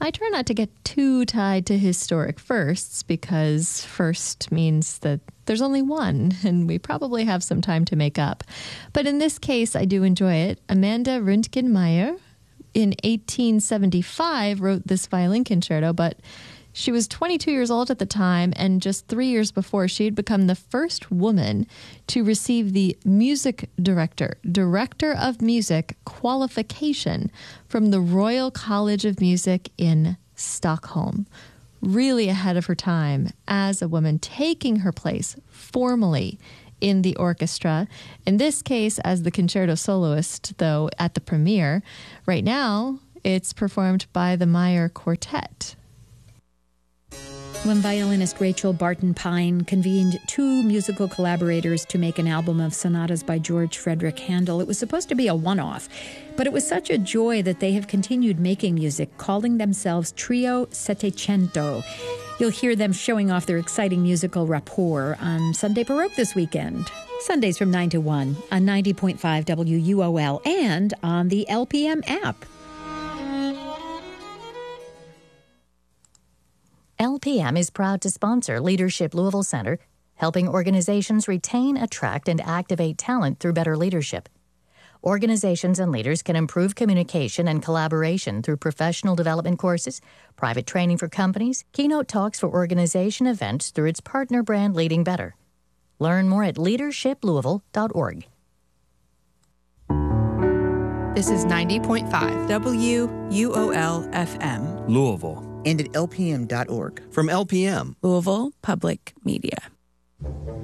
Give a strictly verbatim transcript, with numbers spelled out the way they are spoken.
I try not to get too tied to historic firsts because first means that there's only one and we probably have some time to make up. But in this case, I do enjoy it. Amanda Röntgen-Meyer in eighteen seventy-five wrote this violin concerto, but she was twenty-two years old at the time, and just three years before, she had become the first woman to receive the music director, director of music qualification from the Royal College of Music in Stockholm. Really ahead of her time as a woman, taking her place formally in the orchestra. In this case, as the concerto soloist, though, at the premiere. Right now, it's performed by the Meyer Quartet. When violinist Rachel Barton Pine convened two musical collaborators to make an album of sonatas by George Frederick Handel, it was supposed to be a one-off, but it was such a joy that they have continued making music, calling themselves Trio Settecento. You'll hear them showing off their exciting musical rapport on Sunday Baroque this weekend. Sundays from nine to one on ninety point five W U O L and on the L P M app. L P M is proud to sponsor Leadership Louisville Center, helping organizations retain, attract, and activate talent through better leadership. Organizations and leaders can improve communication and collaboration through professional development courses, private training for companies, keynote talks for organization events through its partner brand Leading Better. Learn more at leadership louisville dot org. This is ninety point five W U O L F M. Louisville. And at L P M dot org. From L P M. Louisville Public Media.